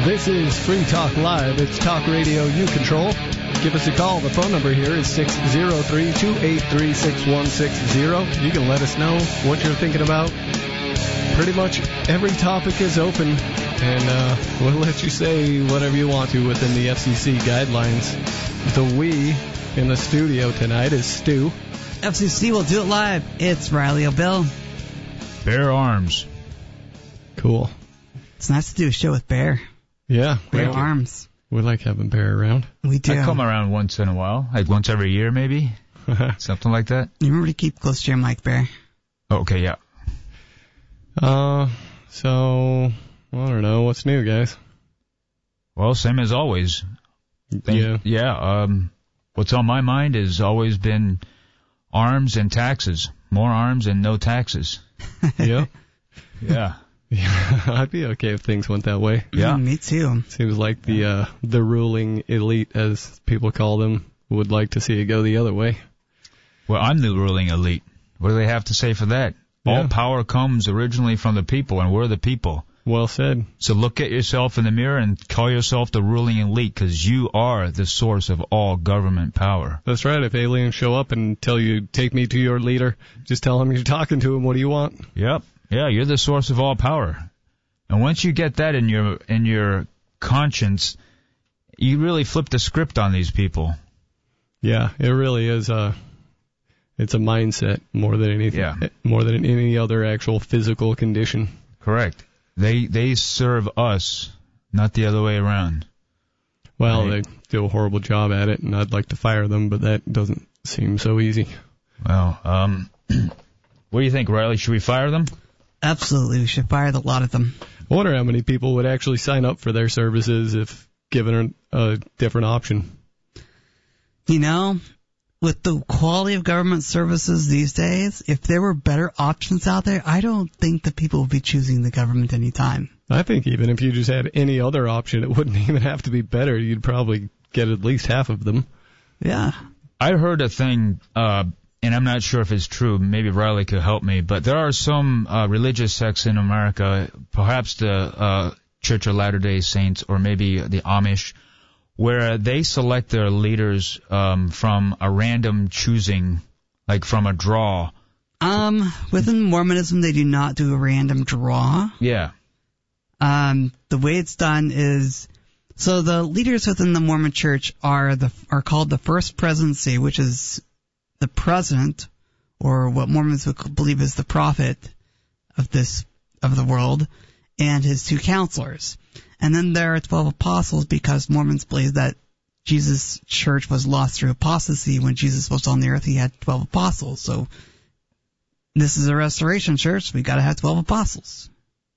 This is Free Talk Live. It's talk radio you control. Give us a call. The phone number here is 603-283-6160. You can let us know what you're thinking about. Pretty much every topic is open, and we'll let you say whatever you want to within the FCC guidelines. The we in the studio tonight is Stu. FCC will do it live. It's Riley O'Bill. Bear Arms. Cool. It's nice to do a show with Bear. Yeah. Bear Arms. We like having Bear around. We do. I come around once in a while, like once every year maybe, something like that. You remember to keep close to your mic, Bear. Oh, okay, yeah. So, I don't know. What's new, guys? Well, same as always. What's on my mind has always been arms and taxes. More arms and no taxes. Yeah. Yeah. Yeah, I'd be okay if things went that way. Yeah. Me too. Seems like the ruling elite, as people call them, would like to see it go the other way. Well, I'm the ruling elite. What do they have to say for that? Yeah. All power comes originally from the people, and we're the people. Well said. So look at yourself in the mirror and call yourself the ruling elite, because you are the source of all government power. That's right. If aliens show up and tell you, take me to your leader, just tell them you're talking to him. What do you want? Yep. Yeah, you're the source of all power. And once you get that in your conscience, you really flip the script on these people. Yeah, it really is it's a mindset more than anything. Yeah. More than any other actual physical condition. Correct. They serve us, not the other way around. Well, right. They do a horrible job at it, and I'd like to fire them, but that doesn't seem so easy. Well, what do you think, Riley? Should we fire them? Absolutely. We should fire a lot of them. I wonder how many people would actually sign up for their services if given a different option. You know, with the quality of government services these days, if there were better options out there, I don't think that people would be choosing the government anytime. I think even if you just had any other option, it wouldn't even have to be better. You'd probably get at least half of them. Yeah. I heard a thing, and I'm not sure if it's true. Maybe Riley could help me. But there are some religious sects in America, perhaps the Church of Latter-day Saints or maybe the Amish, where they select their leaders from a random choosing, like from a draw. Within Mormonism, they do not do a random draw. Yeah. The way it's done is, so the leaders within the Mormon Church are called the First Presidency, which is the president, or what Mormons would believe is the prophet of the world, and his two counselors. And then there are 12 apostles, because Mormons believe that Jesus' church was lost through apostasy. When Jesus was on the earth, he had 12 apostles. So this is a restoration church. We got to have 12 apostles.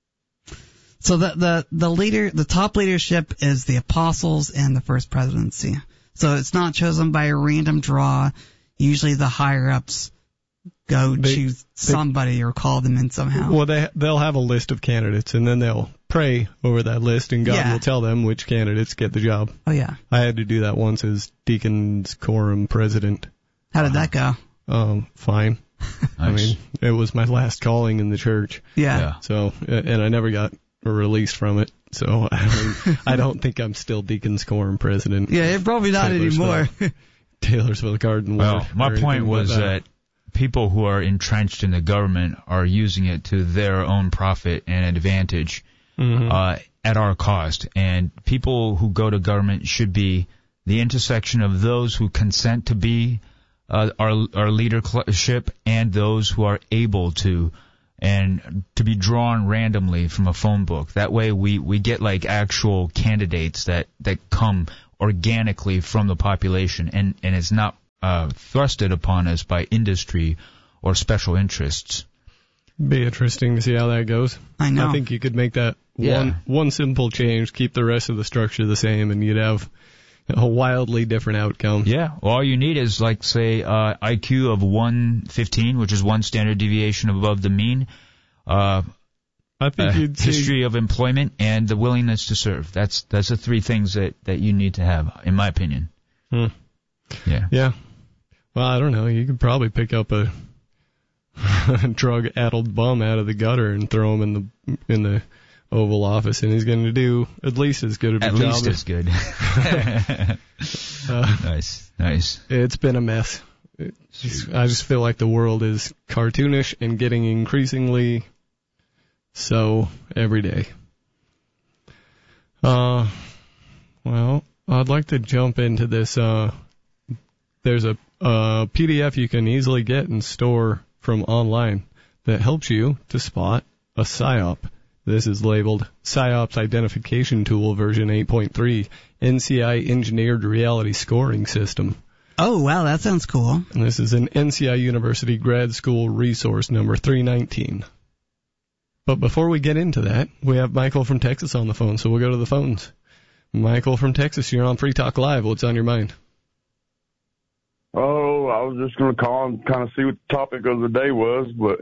So the top leadership is the apostles and the First Presidency. So it's not chosen by a random draw. Usually the higher-ups choose somebody or call them in somehow. Well, they'll have a list of candidates, and then they'll pray over that list, and God will tell them which candidates get the job. Oh, yeah. I had to do that once as Deacon's Quorum president. How did that go? Fine. Nice. I mean, it was my last calling in the church. Yeah. So, and I never got released from it. So, I mean, I don't think I'm still Deacon's Quorum president. Yeah, you're probably not anymore. Taylorsville Garden. Well, my point was that people who are entrenched in the government are using it to their own profit and advantage at our cost. And people who go to government should be the intersection of those who consent to be our leadership and those who are able to, and to be drawn randomly from a phone book. That way we get like actual candidates that come organically from the population, and it's not thrusted upon us by industry or special interests. Be interesting to see how that goes. I know. I think you could make that one simple change, keep the rest of the structure the same, and you'd have a wildly different outcome. Yeah. Well, all you need is, like, say, IQ of 115, which is one standard deviation above the mean. I think you'd history of employment and the willingness to serve. That's the three things that you need to have, in my opinion. Yeah. Yeah. Well, I don't know. You could probably pick up a drug-addled bum out of the gutter and throw him in the Oval Office, and he's going to do at least as good of a job. At least as good. Nice. It's been a mess. I just feel like the world is cartoonish and getting increasingly so every day. Well, I'd like to jump into this. There's a PDF you can easily get and store from online that helps you to spot a PSYOP. This is labeled PSYOPs Identification Tool version 8.3, NCI Engineered Reality Scoring System. Oh, wow, that sounds cool. And this is an NCI University Grad School resource number 319. But before we get into that, we have Michael from Texas on the phone, so we'll go to the phones. Michael from Texas, you're on Free Talk Live. What's on your mind? Oh, I was just going to call and kind of see what the topic of the day was, but,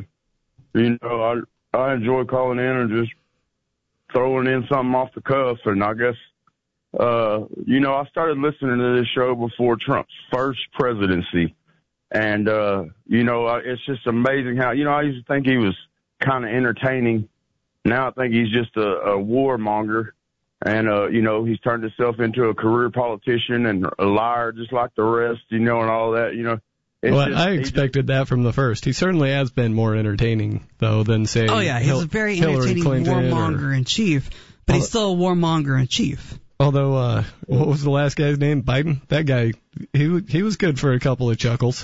I enjoy calling in and just throwing in something off the cuff, and I guess, I started listening to this show before Trump's first presidency, and, it's just amazing how, I used to think he was kind of entertaining. Now I think he's just a warmonger, and, he's turned himself into a career politician and a liar just like the rest, and all that, I expected that from the first. He certainly has been more entertaining, though, than, say, oh, yeah, he's a very entertaining warmonger-in-chief, but he's still a warmonger-in-chief. Although, what was the last guy's name? Biden? That guy, he was good for a couple of chuckles.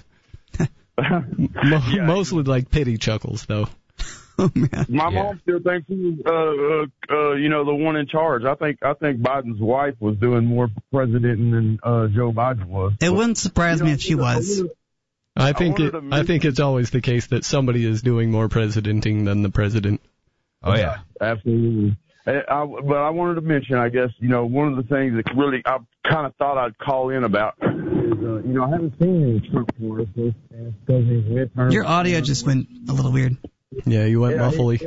Mostly like pity chuckles, though. Oh, man. My mom still thinks he's, the one in charge. I think Biden's wife was doing more for president than Joe Biden was. It wouldn't surprise me if she was. I think it's always the case that somebody is doing more presidenting than the president. Oh, yeah. Absolutely. But I wanted to mention, I guess, one of the things that really I kind of thought I'd call in about is, I haven't seen any Trump commercials because these midterms. Your audio just went a little weird. Yeah, you went muffly.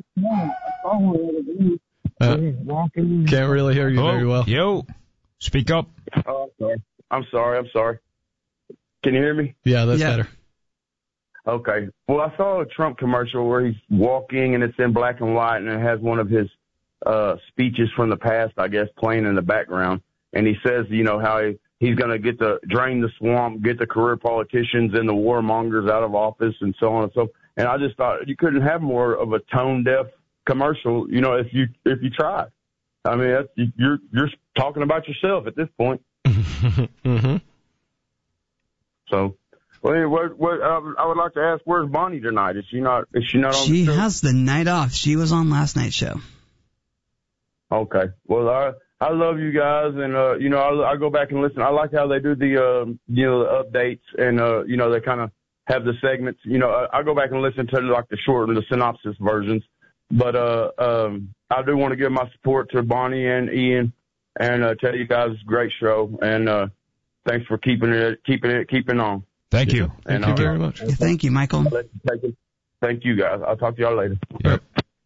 Can't really hear you very well. Yo, speak up. Oh, I'm sorry. Can you hear me? Yeah, that's better. Okay. Well, I saw a Trump commercial where he's walking and it's in black and white and it has one of his speeches from the past, I guess, playing in the background. And he says, how he's going to drain the swamp, get the career politicians and the warmongers out of office and so on and so forth. And I just thought you couldn't have more of a tone-deaf commercial, if you tried. I mean, you're talking about yourself at this point. Mm-hmm. So, I would like to ask, where's Bonnie tonight? Is she not on the show? She has the night off. She was on last night's show. Okay. Well, I love you guys, and I go back and listen. I like how they do the the updates, and they kind of have the segments. I go back and listen to like the short and the synopsis versions. But I do want to give my support to Bonnie and Ian, and tell you guys it's a great show, and thanks for keeping on. Thank you. Thank you very much. Thank you, Michael. Thank you, guys. I'll talk to y'all later. Yep.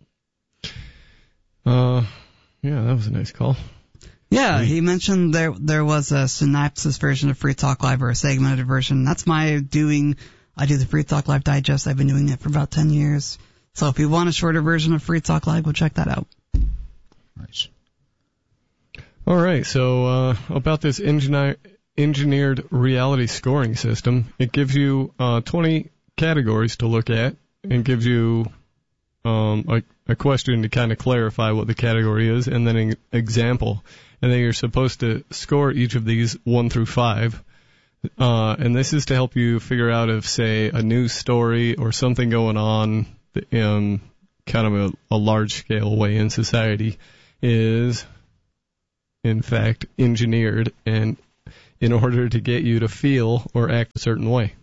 Yeah, that was a nice call. Yeah, he mentioned there was a synopsis version of Free Talk Live, or a segmented version. That's my doing. I do the Free Talk Live Digest. I've been doing it for about 10 years. So if you want a shorter version of Free Talk Live, go check that out. Nice. All right, so about this engineered reality scoring system, it gives you 20 categories to look at and gives you a question to kind of clarify what the category is, and then an example. And then you're supposed to score each of these 1 through 5. And this is to help you figure out if, say, a news story or something going on in kind of a large-scale way in society is, in fact, engineered and in order to get you to feel or act a certain way.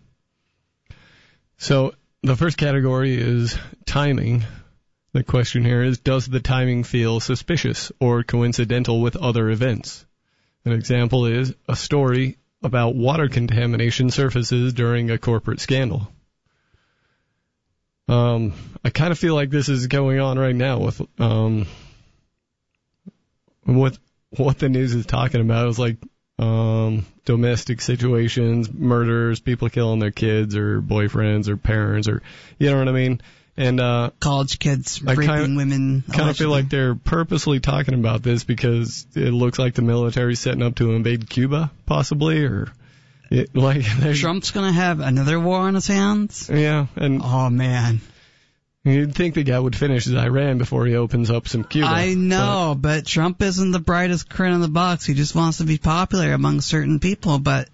So the first category is timing. The question here is, does the timing feel suspicious or coincidental with other events? An example is a story about water contamination surfaces during a corporate scandal. I kind of feel like this is going on right now with what the news is talking about is like domestic situations, murders, people killing their kids or boyfriends or parents, or you know what I mean? And college kids raping women. Kind of feel like they're purposely talking about this because it looks like the military's setting up to invade Cuba, possibly, or Trump's going to have another war on his hands. Yeah, and oh man, you'd think the guy would finish his Iran before he opens up some Cuba. I know, but Trump isn't the brightest crayon in the box. He just wants to be popular among certain people, but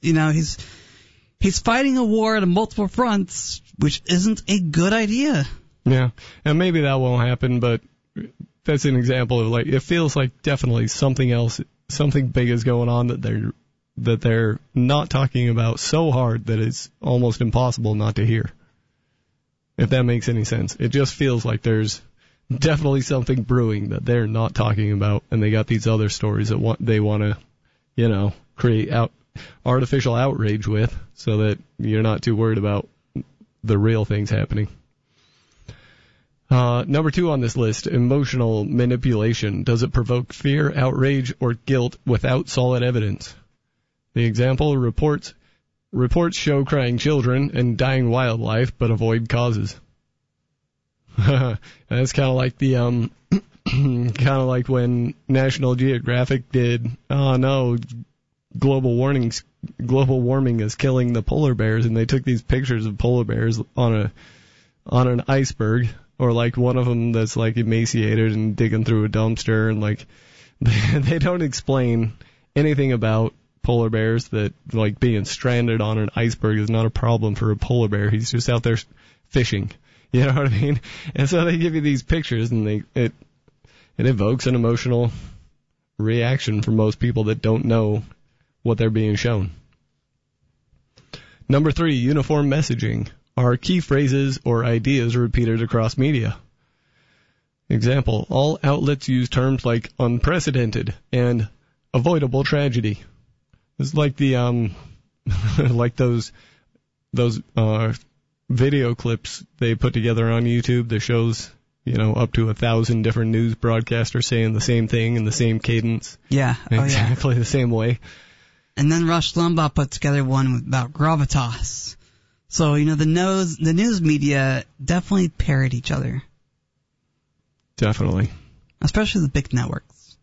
he's fighting a war on multiple fronts, which isn't a good idea. Yeah, and maybe that won't happen, but that's an example of it feels like definitely something else, something big is going on that they're not talking about so hard that it's almost impossible not to hear. If that makes any sense. It just feels like there's definitely something brewing that they're not talking about, and they got these other stories that they want to, create artificial outrage with, so that you're not too worried about the real things happening. Number 2 on this list, emotional manipulation. Does it provoke fear, outrage, or guilt without solid evidence? The example, reports show crying children and dying wildlife, but avoid causes. That's kind of like the kind of like when National Geographic did, oh no, global warming is killing the polar bears, and they took these pictures of polar bears on an iceberg, or like one of them that's like emaciated and digging through a dumpster, and like they don't explain anything about polar bears, that like being stranded on an iceberg is not a problem for a polar bear. He's just out there fishing. You know what I mean? And so they give you these pictures, and it evokes an emotional reaction from most people that don't know what they're being shown. Number 3, uniform messaging. Are key phrases or ideas repeated across media? Example, all outlets use terms like unprecedented and avoidable tragedy. It's like the like those video clips they put together on YouTube that shows, up to 1,000 different news broadcasters saying the same thing in the same cadence. Yeah. Exactly the same way. And then Rush Limbaugh put together one about gravitas. So, the news media definitely parrot each other. Definitely. Especially the big networks.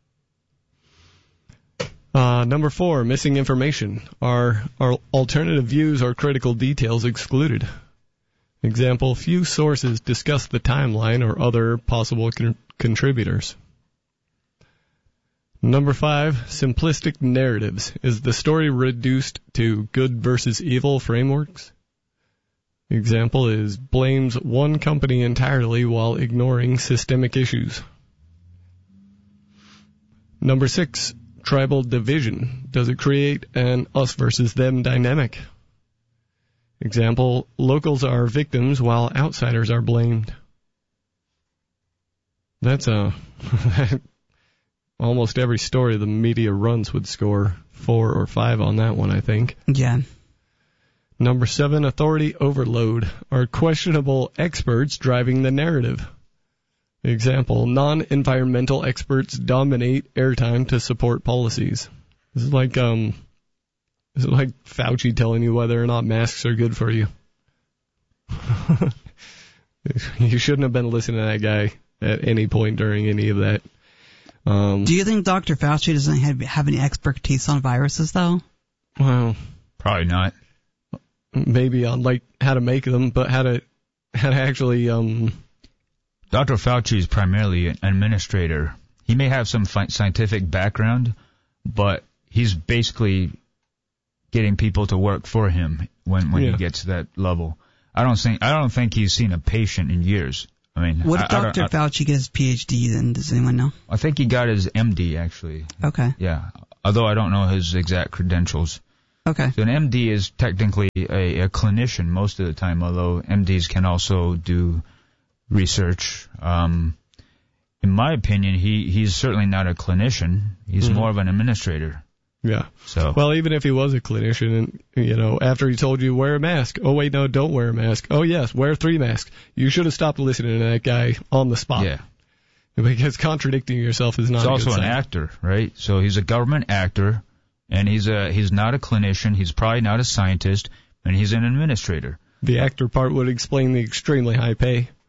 Number 4, missing information. Are alternative views or critical details excluded? Example, few sources discuss the timeline or other possible contributors. Number 5, simplistic narratives. Is the story reduced to good versus evil frameworks? Example is blames one company entirely while ignoring systemic issues. Number 6, tribal division. Does it create an us versus them dynamic? Example, locals are victims while outsiders are blamed. That's almost every story the media runs would score 4 or 5 on that one, I think. Yeah. Number 7, authority overload. Are questionable experts driving the narrative? Example, non-environmental experts dominate airtime to support policies. This is like Fauci telling you whether or not masks are good for you. You shouldn't have been listening to that guy at any point during any of that. Do you think Dr. Fauci doesn't have any expertise on viruses, though? Well, probably not. Maybe on like how to make them, but how to actually. Dr. Fauci is primarily an administrator. He may have some scientific background, but he's basically getting people to work for him when he gets to that level. I don't think he's seen a patient in years. I mean, what did Dr. Fauci get his PhD then? Does anyone know? I think he got his MD actually. Okay. Yeah, although I don't know his exact credentials. Okay. So an MD is technically a clinician most of the time, although MDs can also do research. In my opinion, he's certainly not a clinician. He's more of an administrator. Yeah. So. Well, even if he was a clinician, and after he told you wear a mask, oh wait, no, don't wear a mask. Oh yes, wear 3 masks. You should have stopped listening to that guy on the spot. Yeah. Because contradicting yourself is not. He's a also good an sign. actor, right? So he's a government actor, and he's not a clinician. He's probably not a scientist, and he's an administrator. The actor part would explain the extremely high pay.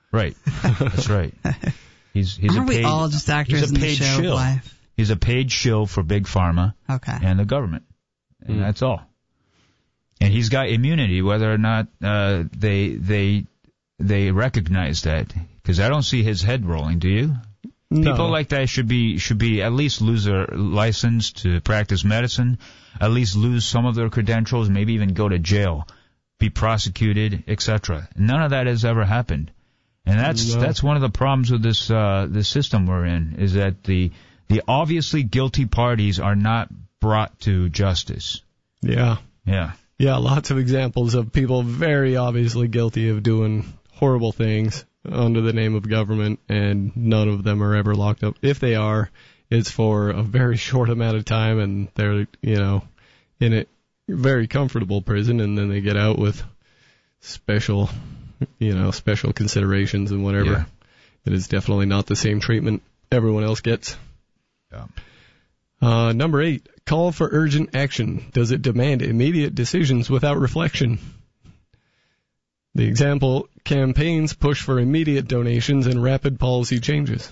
Right. That's right. He's a paid, we all just actors he's a in paid the show shill. of life? He's a paid shill for Big Pharma and the government. And that's all. And he's got immunity, whether or not they recognize that. Because I don't see his head rolling, do you? No. People like that should be at least lose their license to practice medicine, at least lose some of their credentials, maybe even go to jail, be prosecuted, etc. None of that has ever happened, and that's one of the problems with this system we're in, is that the obviously guilty parties are not brought to justice. Yeah. Lots of examples of people very obviously guilty of doing horrible things under the name of government, and none of them are ever locked up. If they are, it's for a very short amount of time, and they're, in a very comfortable prison, and then they get out with special considerations and whatever. Yeah. It is definitely not the same treatment everyone else gets. Yeah. Number 8, call for urgent action. Does it demand immediate decisions without reflection? The example, campaigns push for immediate donations and rapid policy changes.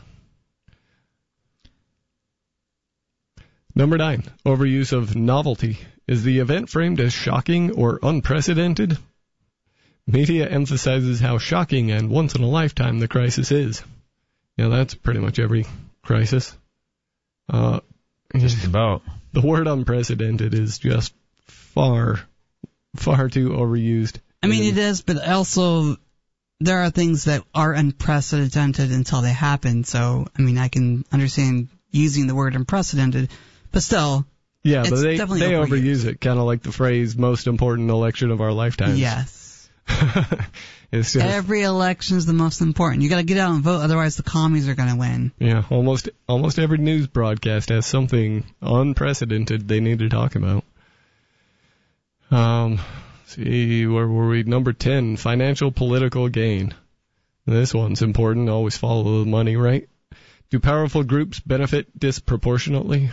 Number 9, overuse of novelty. Is the event framed as shocking or unprecedented? Media emphasizes how shocking and once-in-a-lifetime the crisis is. That's pretty much every crisis. Just about. The word unprecedented is just far, far too overused. I mean, it is, but also there are things that are unprecedented until they happen. So, I mean, I can understand using the word unprecedented, but still, yeah, it's but they overused. overuse it, kind of like the phrase "most important election of our lifetimes." Yes. It's just, every election is the most important. You got to get out and vote, otherwise the commies are going to win. Yeah, almost every news broadcast has something unprecedented they need to talk about. See, where were we? Number 10, financial political gain. This one's important. Always follow the money, right? Do powerful groups benefit disproportionately?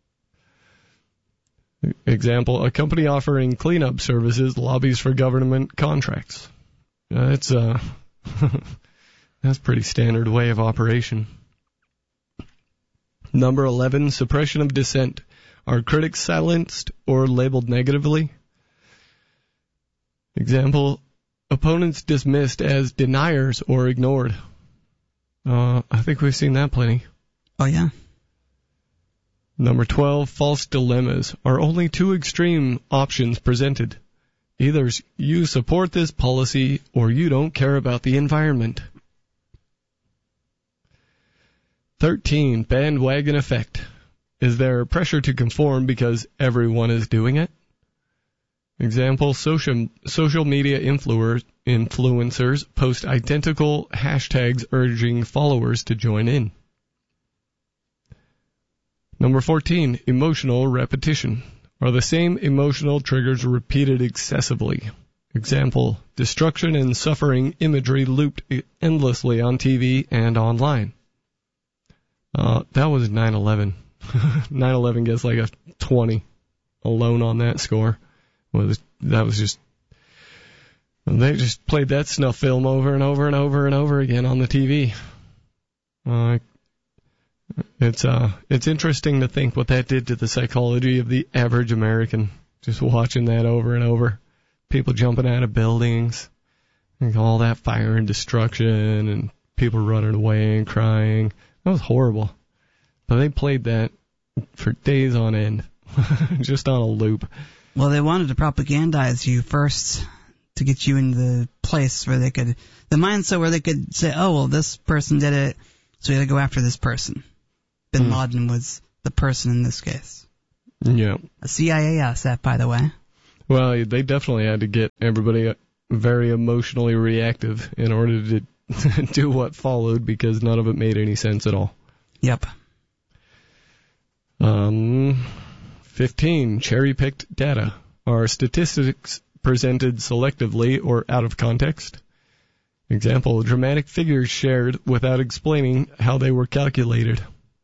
Example, a company offering cleanup services lobbies for government contracts. That's pretty standard way of operation. Number 11, suppression of dissent. Are critics silenced or labeled negatively? Example, opponents dismissed as deniers or ignored. I think we've seen that plenty. Oh, yeah. Number 12, false dilemmas. Are only two extreme options presented. Either you support this policy or you don't care about the environment. 13, bandwagon effect. Is there pressure to conform because everyone is doing it? Example, social media influencers post identical hashtags urging followers to join in. Number 14, emotional repetition. Are the same emotional triggers repeated excessively? Example, destruction and suffering imagery looped endlessly on TV and online. That was 9/11. 9/11 gets like a 20 alone on that score. That was just, they just played that snuff film over and over and over and over again on the TV. It's interesting to think what that did to the psychology of the average American. Just watching that over and over. People jumping out of buildings, and all that fire and destruction, and people running away and crying. That was horrible. But they played that for days on end, just on a loop. Well, they wanted to propagandize you first to get you in the place where they could, the mindset where they could say, oh, well, this person did it, so we got to go after this person. Bin Laden was the person in this case. Yeah. A CIA asset, by the way. Well, they definitely had to get everybody very emotionally reactive in order to do what followed, because none of it made any sense at all. Yep. 15, cherry-picked data. Are statistics presented selectively or out of context? Example, dramatic figures shared without explaining how they were calculated.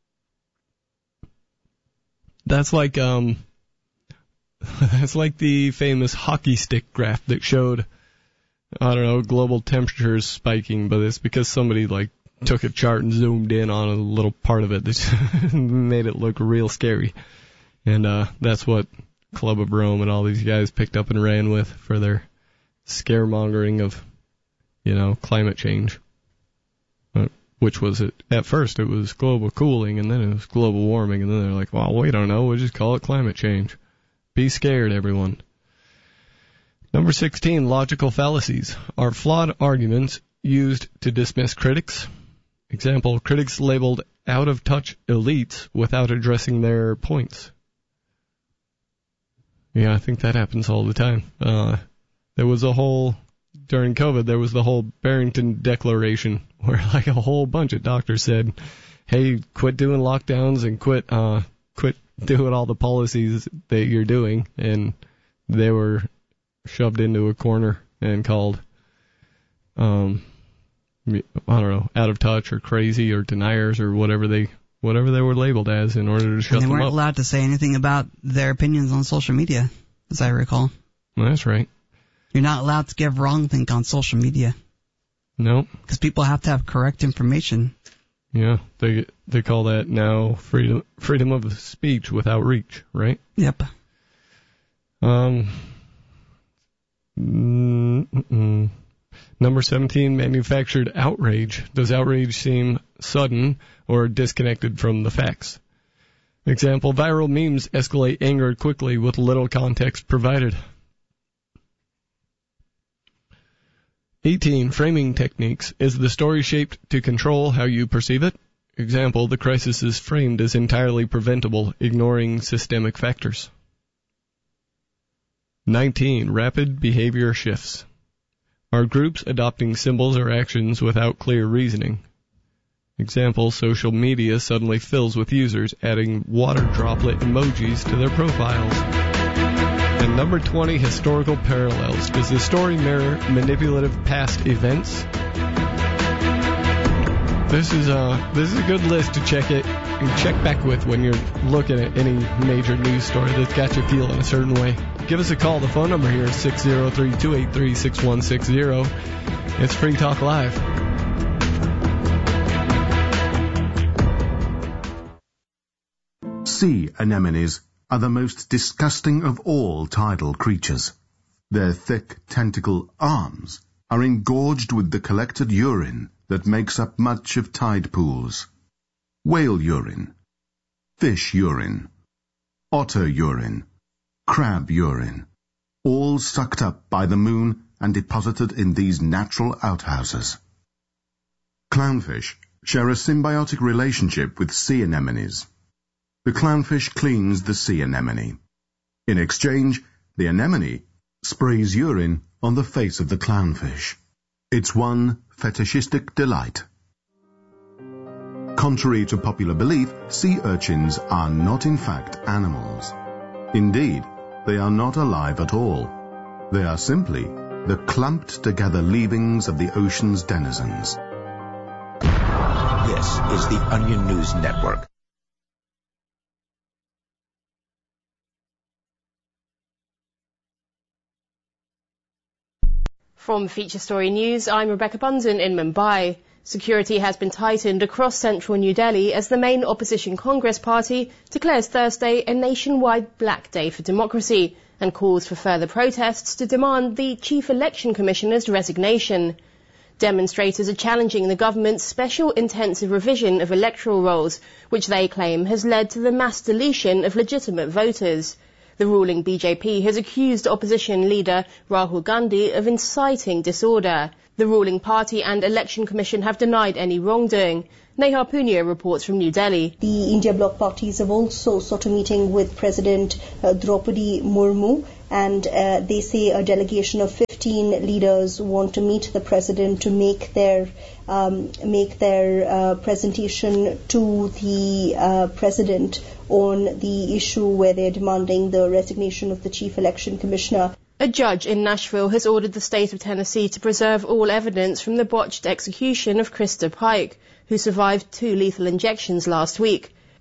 That's like the famous hockey stick graph that showed global temperatures spiking, but it's because somebody, took a chart and zoomed in on a little part of it that made it look real scary. And that's what Club of Rome and all these guys picked up and ran with for their scaremongering of, climate change. Which was it? At first it was global cooling, and then it was global warming, and then they're like, well, we don't know, we'll just call it climate change. Be scared, everyone. Number 16, logical fallacies are flawed arguments used to dismiss critics. Example, critics labeled out-of-touch elites without addressing their points. Yeah, I think that happens all the time. During COVID, there was the whole Barrington Declaration, where a whole bunch of doctors said, hey, quit doing lockdowns and quit doing all the policies that you're doing, and they were shoved into a corner and called, out of touch or crazy or deniers or whatever they were labeled as in order to shut them up. And they weren't allowed to say anything about their opinions on social media, as I recall. Well, that's right. You're not allowed to give wrongthink on social media. Nope. Because people have to have correct information. Yeah, they call that now freedom of speech without reach, right? Yep. Number 17, manufactured outrage. Does outrage seem sudden or disconnected from the facts? Example, viral memes escalate anger quickly with little context provided. 18, framing techniques. Is the story shaped to control how you perceive it? Example, the crisis is framed as entirely preventable, ignoring systemic factors. 19, rapid behavior shifts. Are groups adopting symbols or actions without clear reasoning? Example, social media suddenly fills with users adding water droplet emojis to their profiles. And number 20, historical parallels. Does the story mirror manipulative past events? This is a good list to check back with when you're looking at any major news story that's got you feeling a certain way. Give us a call. The phone number here is 603-283-6160. It's Free Talk Live. Sea anemones are the most disgusting of all tidal creatures. Their thick tentacle arms are engorged with the collected urine that makes up much of tide pools. Whale urine, fish urine, otter urine, crab urine, all sucked up by the moon and deposited in these natural outhouses. Clownfish share a symbiotic relationship with sea anemones. The clownfish cleans the sea anemone. In exchange, the anemone sprays urine on the face of the clownfish. It's one fetishistic delight. Contrary to popular belief, sea urchins are not in fact animals. Indeed, they are not alive at all. They are simply the clumped-together leavings of the ocean's denizens. This is the Onion News Network. From Feature Story News, I'm Rebecca Bunsen in Mumbai. Security has been tightened across central New Delhi as the main opposition Congress party declares Thursday a nationwide Black Day for democracy and calls for further protests to demand the Chief Election Commissioner's resignation. Demonstrators are challenging the government's special intensive revision of electoral rolls, which they claim has led to the mass deletion of legitimate voters. The ruling BJP has accused opposition leader Rahul Gandhi of inciting disorder. The ruling party and Election Commission have denied any wrongdoing. Neha Punia reports from New Delhi. The India Bloc parties have also sought a meeting with President Draupadi Murmu, and they say a delegation of 15 leaders want to meet the president to make their presentation to the president on the issue where they're demanding the resignation of the Chief Election Commissioner. A judge in Nashville has ordered the state of Tennessee to preserve all evidence from the botched execution of Krista Pike, who survived 2 lethal injections last week.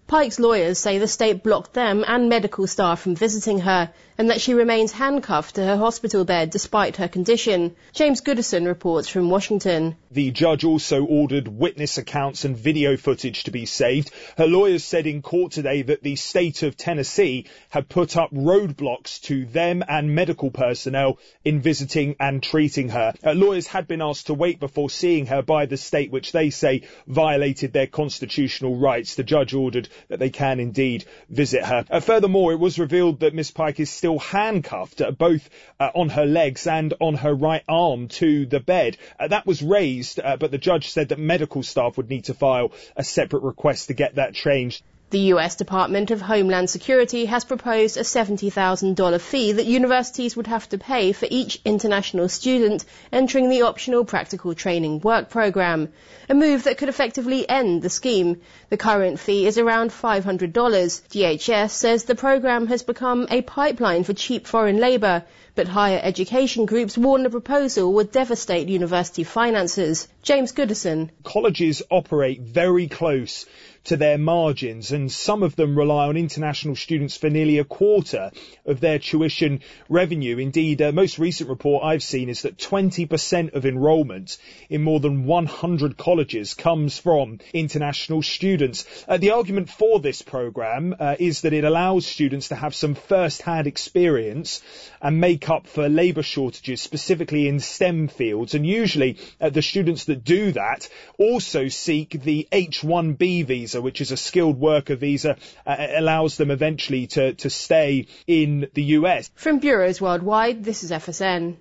Pike's lawyers say the state blocked them and medical staff from visiting her, and that she remains handcuffed to her hospital bed despite her condition. James Goodison reports from Washington. The judge also ordered witness accounts and video footage to be saved. Her lawyers said in court today that the state of Tennessee had put up roadblocks to them and medical personnel in visiting and treating her. Lawyers had been asked to wait before seeing her by the state, which they say violated their constitutional rights. The judge ordered that they can indeed visit her. Furthermore, it was revealed that Miss Pike is still handcuffed, both on her legs and on her right arm to the bed. That was raised, but the judge said that medical staff would need to file a separate request to get that changed. The US Department of Homeland Security has proposed a $70,000 fee that universities would have to pay for each international student entering the optional practical training work program, a move that could effectively end the scheme. The current fee is around $500. DHS says the program has become a pipeline for cheap foreign labour, but higher education groups warn the proposal would devastate university finances. James Goodison. Colleges operate very close to their margins, and some of them rely on international students for nearly a quarter of their tuition revenue. Indeed, a most recent report I've seen is that 20% of enrolment in more than 100 colleges comes from international students. The argument for this programme is that it allows students to have some first-hand experience and make up for labour shortages, specifically in STEM fields. And usually the students that do that also seek the H-1B visa, which is a skilled worker visa, allows them eventually to stay in the US. From Bureaus Worldwide, this is FSN.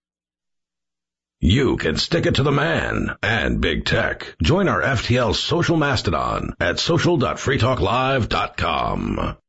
You can stick it to the man and big tech. Join our FTL social mastodon at social.freetalklive.com.